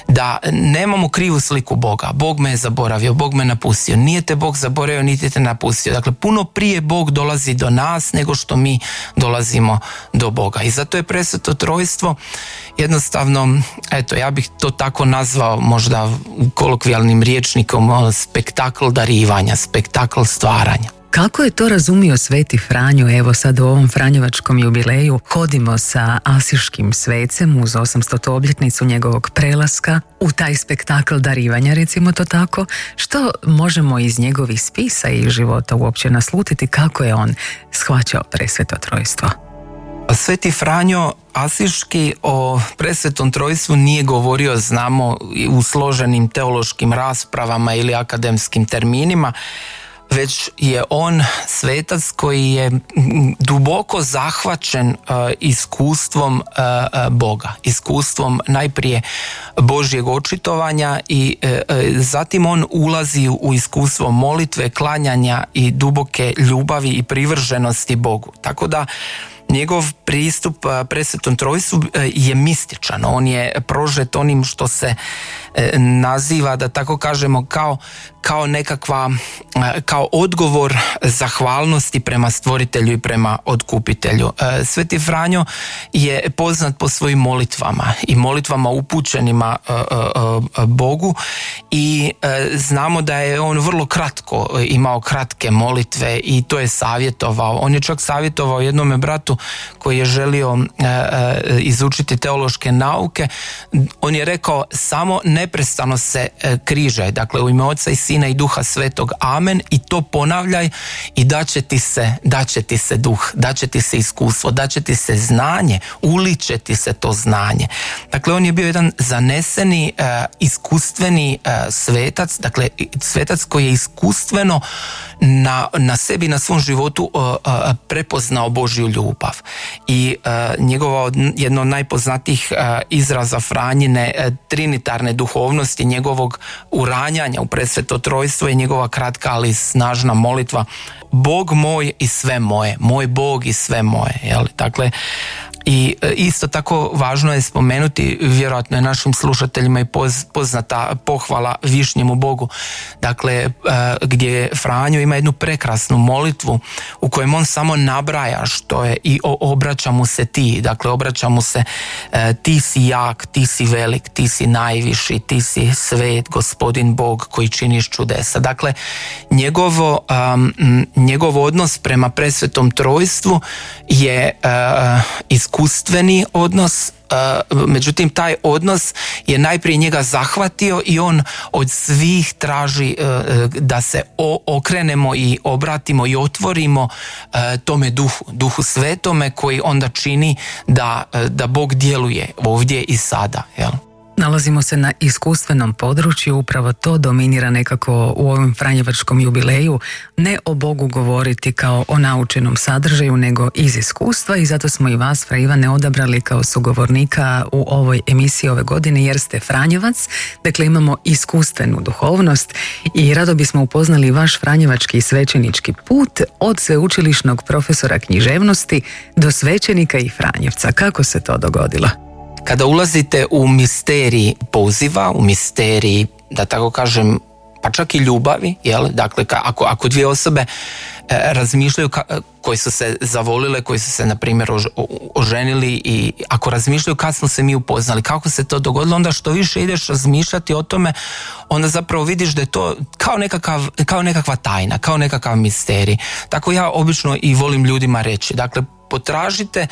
da nemamo krivu sliku Boga. Bog me je zaboravio, Bog me napustio. Nije te Bog zaboravio, niti te napustio. Dakle, puno prije Bog dolazi do nas nego što mi dolazimo do Boga. I zato je presveto trojstvo jednostavno, eto, ja bih to tako nazvao možda kolokvijalnim rječnikom, spektakl darivanja, spektakl stvaranja. Kako je to razumio Sveti Franjo? Evo sad u ovom franjevačkom jubileju hodimo sa asiškim svecem uz 800. obljetnicu njegovog prelaska u taj spektakl darivanja, recimo to tako. Što možemo iz njegovih spisa i života uopće naslutiti kako je on shvaćao presveto trojstvo? Sveti Franjo Asiški o presvetom trojstvu nije govorio, znamo, u složenim teološkim raspravama ili akademskim terminima, već je on svetac koji je duboko zahvaćen iskustvom Boga, iskustvom najprije Božjeg očitovanja i zatim on ulazi u iskustvo molitve, klanjanja i duboke ljubavi i privrženosti Bogu. Tako da njegov pristup presvetom trojstvu je mističan. On je prožet onim što se naziva, da tako kažemo, kao odgovor zahvalnosti prema stvoritelju i prema otkupitelju. Sveti Franjo je poznat po svojim molitvama i molitvama upućenima Bogu i znamo da je on vrlo kratko imao kratke molitve i to je savjetovao. On je čak savjetovao jednome bratu koji je želio izučiti teološke nauke. On je rekao: samo neprestano se križaj, dakle u ime Oca i Sina i Duha Svetog, amen, i to ponavljaj i daće ti se duh, daće ti se iskustvo, daće ti se znanje, uliće ti se to znanje. Dakle, on je bio jedan zaneseni, iskustveni svetac, dakle svetac koji je iskustveno na sebi, na svom životu prepoznao Božju ljubav. I njegovo jedno od najpoznatijih izraza Franjine trinitarne duhovnosti, njegovog uranjanja u presveto trojstvo je njegova kratka ali snažna molitva: Bog moj i sve moje, moj Bog i sve moje. Jel? Dakle, i isto tako važno je spomenuti, vjerojatno je našim slušateljima i poznata pohvala Višnjemu Bogu, dakle gdje Franjo ima jednu prekrasnu molitvu u kojem on samo nabraja što je i obraća mu se ti, dakle obraća mu se: ti si jak, ti si velik, ti si najviši, ti si svet, Gospodin Bog koji činiš čudesa. Dakle, njegov odnos prema presvetom trojstvu je iskustveni odnos, međutim taj odnos je najprije njega zahvatio i on od svih traži da se okrenemo i obratimo i otvorimo tome duhu svetome koji onda čini da Bog djeluje ovdje i sada, jel? Nalazimo se na iskustvenom području, upravo to dominira nekako u ovom franjevačkom jubileju, ne o Bogu govoriti kao o naučenom sadržaju, nego iz iskustva, i zato smo i vas, Fra Ivane, odabrali kao sugovornika u ovoj emisiji ove godine, jer ste franjevac, dakle imamo iskustvenu duhovnost i rado bismo upoznali vaš franjevački i svećenički put od sveučilišnog profesora književnosti do svećenika i franjevca. Kako se to dogodilo? Kada ulazite u misterij poziva, u misterij, da tako kažem, pa čak i ljubavi, jel? Dakle, ako dvije osobe razmišljaju, koji su se zavolile, koji su se, na primjer, oženili, i ako razmišljaju kad smo se mi upoznali, kako se to dogodilo, onda što više ideš razmišljati o tome, onda zapravo vidiš da je to kao nekakva tajna, kao nekakav misterij. Tako ja obično i volim ljudima reći, dakle, potražite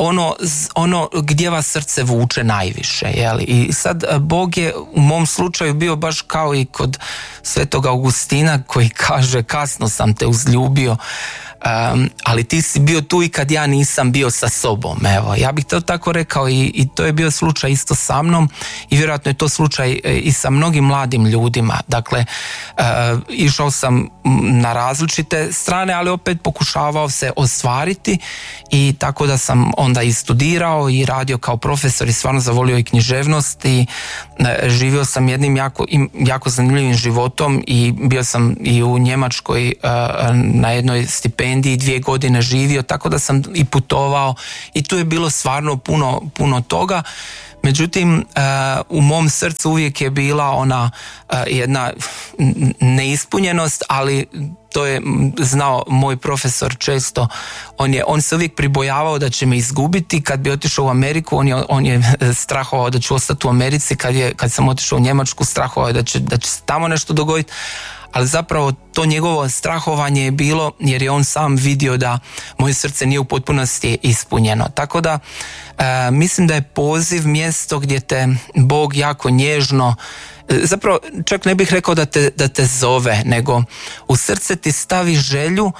ono gdje vas srce vuče najviše, jeli? I sad Bog je u mom slučaju bio baš kao i kod Svetog Augustina koji kaže: kasno sam te uzljubio, ali ti si bio tu i kad ja nisam bio sa sobom. Evo, ja bih to tako rekao i to je bio slučaj isto sa mnom i vjerojatno je to slučaj i sa mnogim mladim ljudima. Dakle, išao sam na različite strane, ali opet pokušavao se ostvariti, i tako da sam onda i studirao i radio kao profesor i stvarno zavolio i književnost i živio sam jednim jako zanimljivim životom i bio sam i u Njemačkoj na jednoj stipendiji 2 godine živio, tako da sam i putovao i tu je bilo stvarno puno toga. Međutim, u mom srcu uvijek je bila ona jedna neispunjenost, ali to je znao moj profesor često. On se uvijek pribojavao da će me izgubiti kad bi otišao u Ameriku. On je strahovao da ću ostati u Americi. Kad sam otišao u Njemačku, strahovao da će se tamo nešto dogoditi. Ali zapravo to njegovo strahovanje je bilo jer je on sam vidio da moje srce nije u potpunosti ispunjeno. Tako da mislim da je poziv mjesto gdje te Bog jako nježno, zapravo čak ne bih rekao da te zove, nego u srce ti stavi želju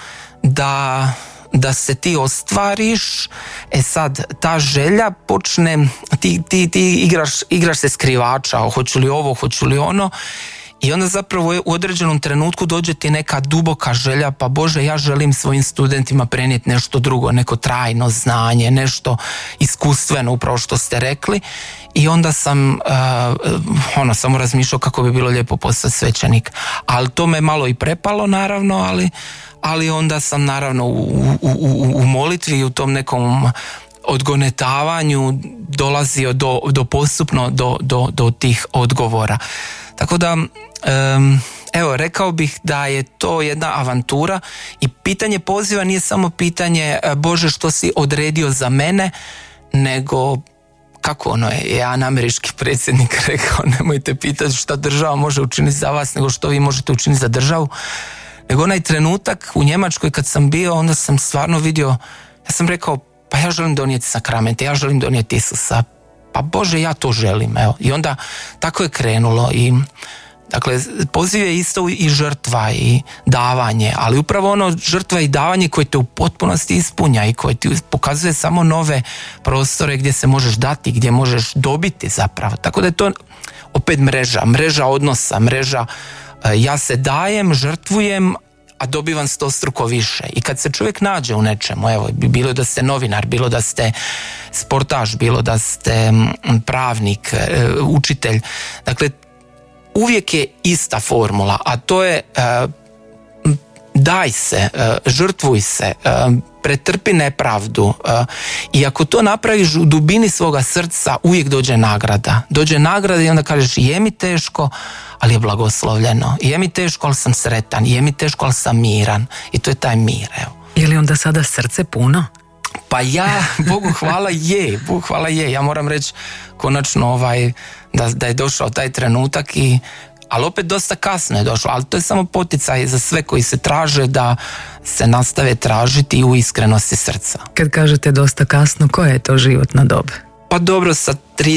da se ti ostvariš. Sad ta želja počne, ti igraš se skrivača, hoću li ovo, hoću li ono. I onda zapravo u određenom trenutku dođe ti neka duboka želja, pa Bože, ja želim svojim studentima prenijeti nešto drugo, neko trajno znanje, nešto iskustveno, upravo što ste rekli. I onda sam samo razmišljao kako bi bilo lijepo postati svećenik. Ali to me malo i prepalo, naravno, ali onda sam naravno u molitvi i u tom nekom odgonetavanju dolazio postupno do tih odgovora. Tako da, rekao bih da je to jedna avantura i pitanje poziva nije samo pitanje Bože što si odredio za mene, nego kako je jedan američki predsjednik rekao, nemojte pitati šta država može učiniti za vas, nego što vi možete učiniti za državu. Nego onaj trenutak u Njemačkoj kad sam bio, onda sam stvarno vidio, ja sam rekao, pa ja želim donijeti sakramente, ja želim donijeti Isusa. Pa Bože, ja to želim, evo. I onda tako je krenulo i dakle, poziv je isto i žrtva i davanje, ali upravo ono žrtva i davanje koje te u potpunosti ispunja i koje ti pokazuje samo nove prostore gdje se možeš dati, gdje možeš dobiti zapravo. Tako da je to opet mreža odnosa, mreža ja se dajem, žrtvujem, a dobivam 100 više. I kad se čovjek nađe u nečemu, evo, bilo da ste novinar, bilo da ste sportaš, bilo da ste pravnik, učitelj, dakle, uvijek je ista formula, a to je daj se, žrtvuj se, pretrpi nepravdu i ako to napraviš u dubini svoga srca, uvijek dođe nagrada i onda kažeš je mi teško, ali je blagoslovljeno, je mi teško, ali sam sretan, je mi teško, ali sam miran i to je taj mir, evo. Je li onda sada srce puno? Pa Bogu hvala je, ja moram reći konačno da je došao taj trenutak ali opet dosta kasno je došlo, ali to je samo poticaj za sve koji se traže da se nastave tražiti u iskrenosti srca. Kad kažete dosta kasno, koja je to životna dob? Pa dobro, sa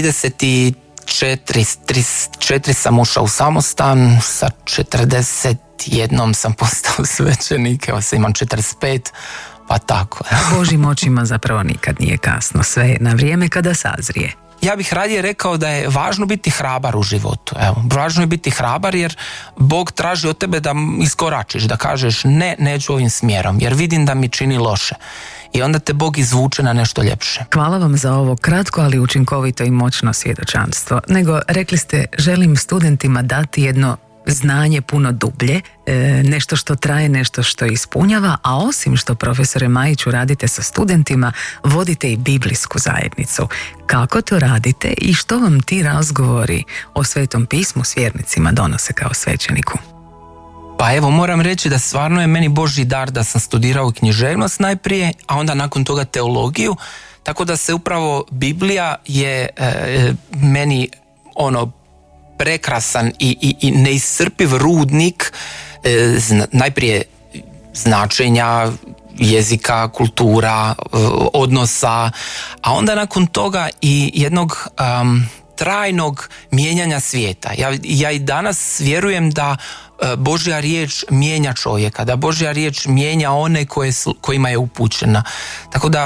34 sam ušao u samostan, sa 41 sam postao svećenik, evo sad imam 45, pa tako. Božjim očima zapravo nikad nije kasno, sve je na vrijeme kada sazrije. Ja bih radije rekao da je važno biti hrabar u životu. Evo, važno je biti hrabar jer Bog traži od tebe da iskoračiš, da kažeš ne, neću ovim smjerom jer vidim da mi čini loše. I onda te Bog izvuče na nešto ljepše. Hvala vam za ovo kratko, ali učinkovito i moćno svjedočanstvo. Nego, rekli ste, želim studentima dati jedno znanje puno dublje, nešto što traje, nešto što ispunjava, a osim što, profesore Majiću, radite sa studentima, vodite i biblijsku zajednicu. Kako to radite i što vam ti razgovori o Svetom pismu s vjernicima donose kao svećeniku? Pa evo, moram reći da stvarno je meni Božji dar da sam studirao književnost najprije, a onda nakon toga teologiju, tako da se upravo Biblija je meni prekrasan i neiscrpiv rudnik najprije značenja, jezika, kultura, odnosa, a onda nakon toga i jednog trajnog mijenjanja svijeta. Ja i danas vjerujem da Božja riječ mijenja čovjeka, da Božja riječ mijenja one kojima je upućena. Tako da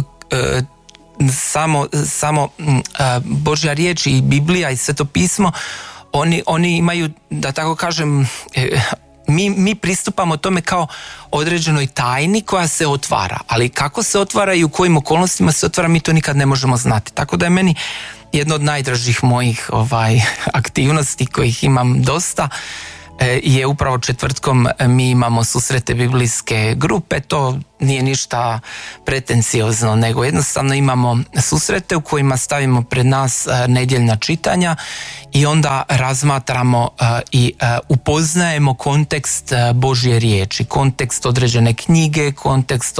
samo Božja riječ i Biblija i Sveto pismo, oni imaju, da tako kažem, mi pristupamo tome kao određenoj tajni koja se otvara, ali kako se otvara i u kojim okolnostima se otvara, mi to nikad ne možemo znati. Tako da je meni jedno od najdražih mojih aktivnosti kojih imam dosta, je upravo četvrtkom mi imamo susrete biblijske grupe. To nije ništa pretenciozno, nego jednostavno imamo susrete u kojima stavimo pred nas nedjeljna čitanja i onda razmatramo i upoznajemo kontekst Božje riječi, kontekst određene knjige, kontekst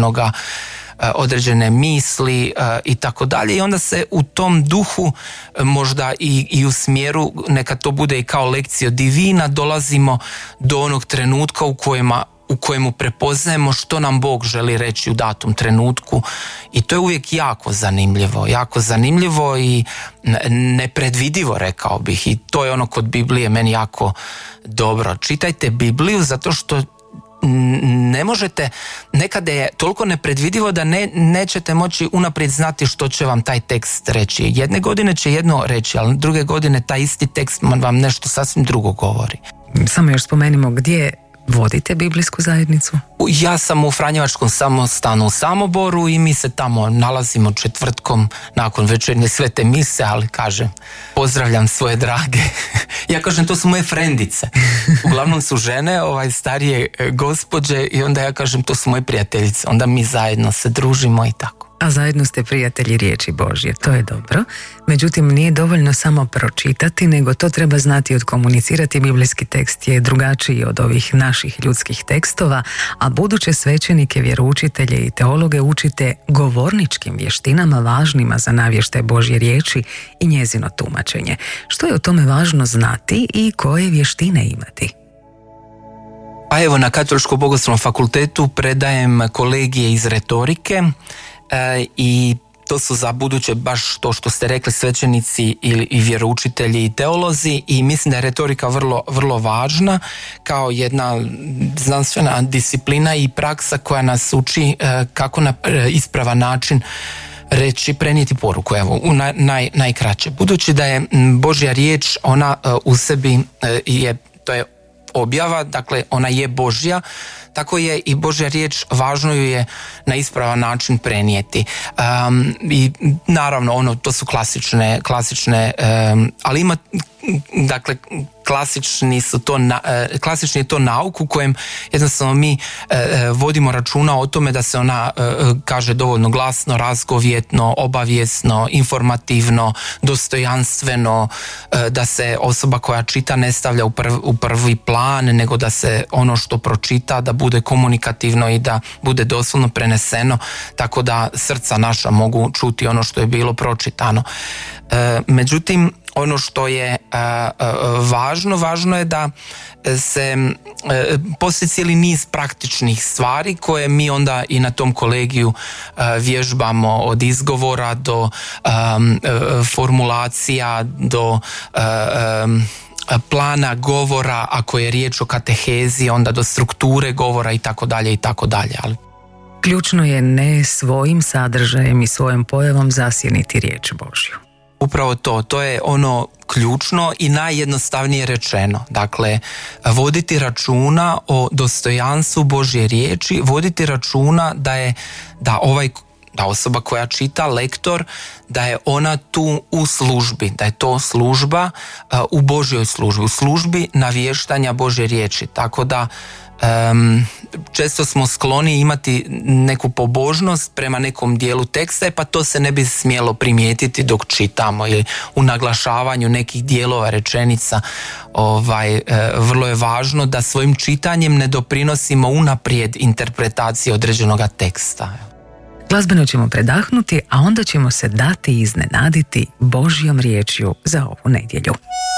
određene misli i tako dalje, i onda se u tom duhu, možda i u smjeru, neka to bude i kao lekcija divina, dolazimo do onog trenutka u kojemu prepoznajemo što nam Bog želi reći u datom trenutku, i to je uvijek jako zanimljivo i nepredvidivo, rekao bih, i to je ono kod Biblije meni jako dobro. Čitajte Bibliju zato što ne možete, nekada je toliko nepredvidivo da nećete moći unaprijed znati što će vam taj tekst reći. Jedne godine će jedno reći, ali druge godine taj isti tekst vam nešto sasvim drugo govori. Samo još spomenimo, gdje vodite biblijsku zajednicu? Ja sam u Franjevačkom samostanu u Samoboru i mi se tamo nalazimo četvrtkom nakon večernje svete mise, ali kažem, pozdravljam svoje drage. Ja kažem, to su moje frendice. Uglavnom su žene, starije gospođe, i onda ja kažem, to su moje prijateljice. Onda mi zajedno se družimo i tako. A zajedno ste prijatelji riječi Božje, to je dobro. Međutim, nije dovoljno samo pročitati, nego to treba znati odkomunicirati. Biblijski tekst je drugačiji od ovih naših ljudskih tekstova, a buduće svećenike, vjeroučitelje i teologe učite govorničkim vještinama važnima za navještaj Božje riječi i njezino tumačenje. Što je o tome važno znati i koje vještine imati? Pa evo, na Katoličkom bogoslovnom fakultetu predajem kolegije iz retorike, i to su za buduće baš to što ste rekli, svećenici i vjeroučitelji i teolozi, i mislim da je retorika vrlo, vrlo važna kao jedna znanstvena disciplina i praksa koja nas uči kako na ispravan način reći, prenijeti poruku, evo, u najkraće. Budući da je Božja riječ, ona u sebi to je objava, dakle ona je Božja, tako je i Božja riječ, važno ju je na ispravan način prenijeti. I naravno, to su klasične, ali ima, dakle, klasični je to nauk u kojem jednostavno mi vodimo računa o tome da se ona kaže dovoljno glasno, razgovjetno, obavijesno, informativno, dostojanstveno, da se osoba koja čita ne stavlja u prvi plan, nego da se ono što pročita da bude komunikativno i da bude doslovno preneseno, tako da srca naša mogu čuti ono što je bilo pročitano. Međutim, ono što je važno je da se postoji cijeli niz praktičnih stvari koje mi onda i na tom kolegiju vježbamo, od izgovora do formulacija, do plana govora, ako je riječ o katehezi, onda do strukture govora i tako dalje. Ali ključno je ne svojim sadržajem i svojom pojavom zasjeniti riječ Božju. Upravo to je ono ključno i najjednostavnije rečeno. Dakle, voditi računa o dostojanstvu Božje riječi, voditi računa da osoba koja čita, lektor, da je ona tu u službi, da je to služba u Božjoj službi, u službi navještanja Božje riječi. Tako da često smo skloni imati neku pobožnost prema nekom dijelu teksta, pa to se ne bi smjelo primijetiti dok čitamo, ili u naglašavanju nekih dijelova rečenica. Vrlo je važno da svojim čitanjem ne doprinosimo unaprijed interpretaciji određenog teksta. Glazbeno ćemo predahnuti, a onda ćemo se dati iznenaditi Božjom riječju za ovu nedjelju.